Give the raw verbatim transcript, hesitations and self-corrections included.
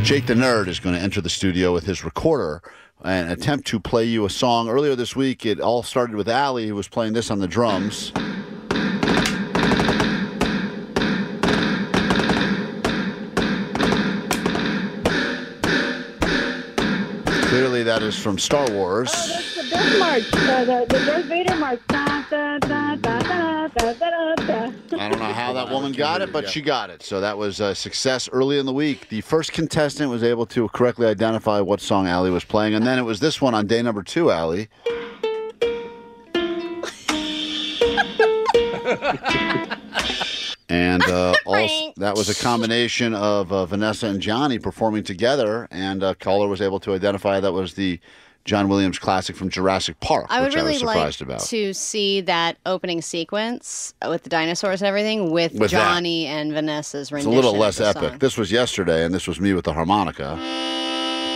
Jake the Nerd is going to enter the studio with his recorder and attempt to play you a song. Earlier this week, it all started with Allie, who was playing this on the drums. Clearly, that is from Star Wars. Oh, that's the Death March, the, the, the Darth Vader March. Da, da, da, da, da, da, da, da. I don't know how that woman got it, but she got it. So that was a success early in the week. The first contestant was able to correctly identify what song Allie was playing, and then it was this one on day number two, Allie. And uh, also, that was a combination of uh, Vanessa and Johnny performing together, and uh, caller was able to identify that was the John Williams classic from Jurassic Park, I would which really I was surprised like about. to see that opening sequence with the dinosaurs and everything with, With Johnny that. and Vanessa's rendition. It's a little less of the epic. song. This was yesterday, and this was me with the harmonica.